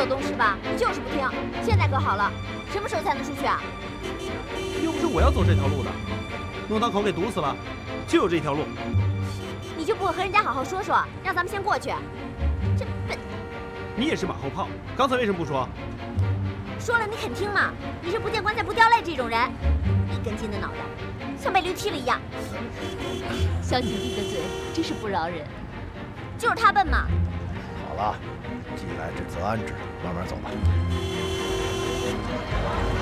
走东西吧，你就是不听。现在可好了，什么时候才能出去啊？ 又不是我要走这条路的，弄堂口给堵死了，就有这条路。 你就不会和人家好好说说，让咱们先过去？真笨！ 你也是马后炮，刚才为什么不说？ 说了你肯听吗？你是不见棺材不掉泪这种人，一根筋的脑袋，像被驴踢了一样。 小姐弟的嘴真是不饶人。 就是他笨嘛。 好了，既来之则安之，慢慢走吧。